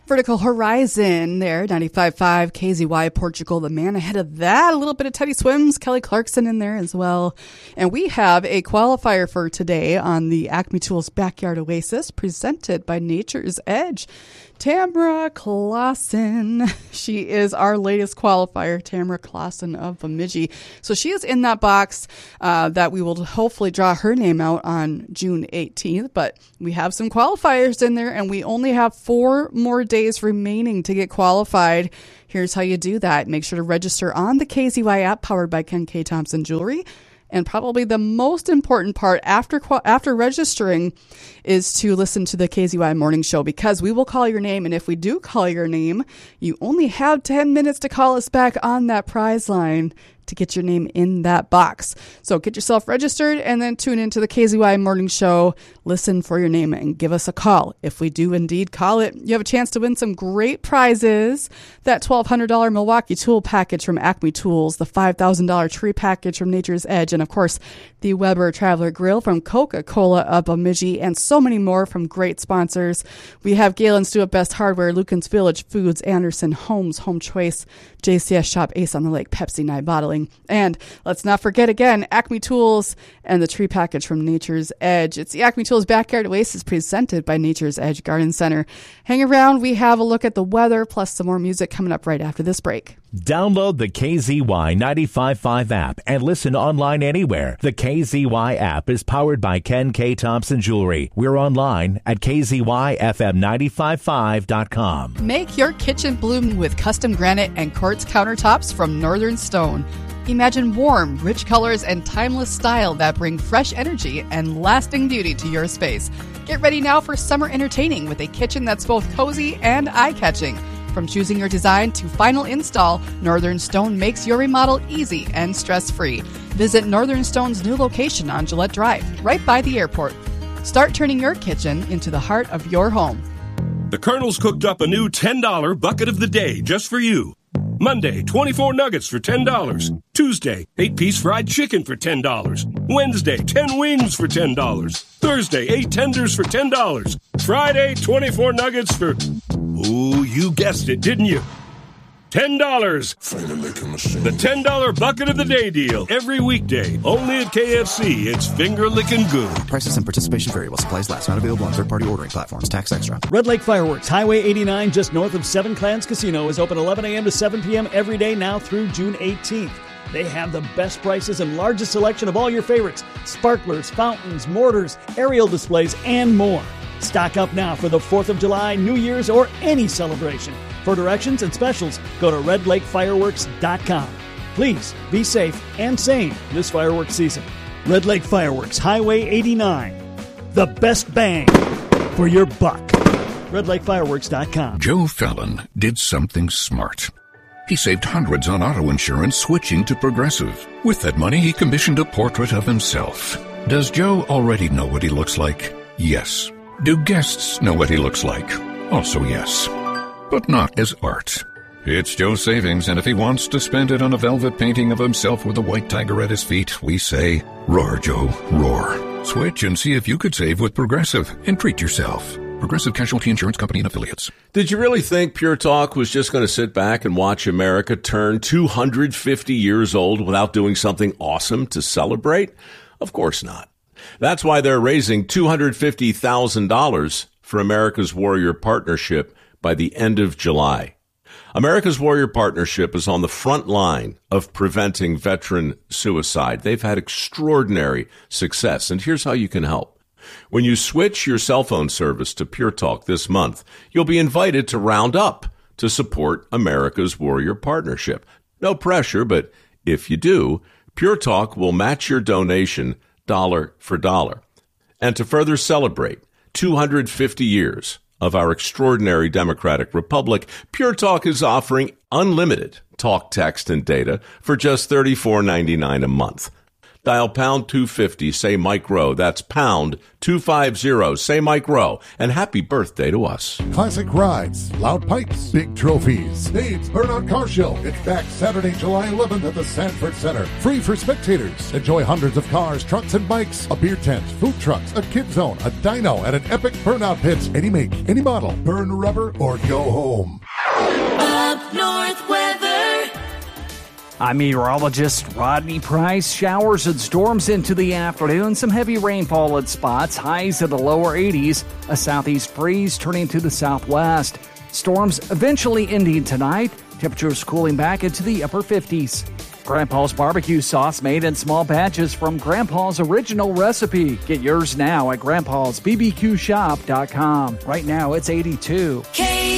Vertical Horizon there, 95.5 KZY Portugal, the man ahead of that. A little bit of Teddy Swims, Kelly Clarkson in there as well. And we have a qualifier for today on the Acme Tools Backyard Oasis presented by Nature's Edge. Tamara Clausen. She is our latest qualifier, Tamara Clausen of Bemidji. So she is in that box that we will hopefully draw her name out on June 18th. But we have some qualifiers in there, and we only have 4 more days remaining to get qualified. Here's how you do that. Make sure to register on the KZY app powered by Ken K. Thompson Jewelry. And probably the most important part after registering is to listen to the KZY Morning Show, because we will call your name. And if we do call your name, you only have 10 minutes to call us back on that prize line to get your name in that box. So get yourself registered and then tune into the KZY Morning Show. Listen for your name and give us a call. If we do indeed call it, you have a chance to win some great prizes. That $1,200 Milwaukee tool package from Acme Tools, the $5,000 tree package from Nature's Edge, and of course, the Weber Traveler Grill from Coca-Cola of Bemidji, and so many more from great sponsors. We have Galen Stewart Best Hardware, Lucan's Village Foods, Anderson Homes, Home Choice, JCS Shop, Ace on the Lake, Pepsi, Nye Bottling. And let's not forget again, Acme Tools and the tree package from Nature's Edge. It's the Acme Tools Backyard Oasis presented by Nature's Edge Garden Center. Hang around. We have a look at the weather plus some more music coming up right after this break. Download the KZY 95.5 app and listen online anywhere. The KZY app is powered by Ken K. Thompson Jewelry. We're online at kzyfm955.com. Make your kitchen bloom with custom granite and quartz countertops from Northern Stone. Imagine warm, rich colors and timeless style that bring fresh energy and lasting beauty to your space. Get ready now for summer entertaining with a kitchen that's both cozy and eye-catching. From choosing your design to final install, Northern Stone makes your remodel easy and stress-free. Visit Northern Stone's new location on Gillette Drive, right by the airport. Start turning your kitchen into the heart of your home. The Colonel's cooked up a new $10 bucket of the day just for you. Monday, 24 nuggets for $10. Tuesday, 8-piece fried chicken for $10. Wednesday, 10 wings for $10. Thursday, 8 tenders for $10. Friday, 24 nuggets for... Ooh, you guessed it, didn't you? $10. The $10 bucket of the day deal. Every weekday. Only at KFC. It's finger-licking good. Prices and participation vary while supplies last. Not available on third-party ordering platforms. Tax extra. Red Lake Fireworks, Highway 89, just north of Seven Clans Casino, is open 11 a.m. to 7 p.m. every day now through June 18th. They have the best prices and largest selection of all your favorites. Sparklers, fountains, mortars, aerial displays, and more. Stock up now for the 4th of July, New Year's, or any celebration. For directions and specials, go to redlakefireworks.com. Please be safe and sane this fireworks season. Red Lake Fireworks, Highway 89. The best bang for your buck. redlakefireworks.com. Joe Fallon did something smart. He saved hundreds on auto insurance switching to Progressive. With that money, he commissioned a portrait of himself. Does Joe already know what he looks like? Yes. Do guests know what he looks like? Also yes. But not as art. It's Joe's savings, and if he wants to spend it on a velvet painting of himself with a white tiger at his feet, we say, roar, Joe, roar. Switch and see if you could save with Progressive and treat yourself. Progressive Casualty Insurance Company and Affiliates. Did you really think Pure Talk was just going to sit back and watch America turn 250 years old without doing something awesome to celebrate? Of course not. That's why they're raising $250,000 for America's Warrior Partnership by the end of July. America's Warrior Partnership is on the front line of preventing veteran suicide. They've had extraordinary success, and here's how you can help. When you switch your cell phone service to Pure Talk this month, you'll be invited to round up to support America's Warrior Partnership. No pressure, but if you do, Pure Talk will match your donation dollar for dollar. And to further celebrate 250 years of our extraordinary democratic republic, Pure Talk is offering unlimited talk, text, and data for just $34.99 a month. Dial pound 250, say Mike Rowe. That's pound 250, say Mike Rowe. And happy birthday to us. Classic rides, loud pipes, big trophies. Dave's Burnout Car Show. It's back Saturday, July 11th at the Sanford Center. Free for spectators. Enjoy hundreds of cars, trucks, and bikes, a beer tent, food trucks, a kid zone, a dyno, and an epic burnout pit. Any make, any model. Burn rubber or go home. Up North weather. I'm meteorologist Rodney Price. Showers and storms into the afternoon. Some heavy rainfall at spots. Highs in the lower 80s. A southeast breeze turning to the southwest. Storms eventually ending tonight. Temperatures cooling back into the upper 50s. Grandpa's barbecue sauce made in small batches from Grandpa's original recipe. Get yours now at grandpasbbqshop.com. Right now it's 82.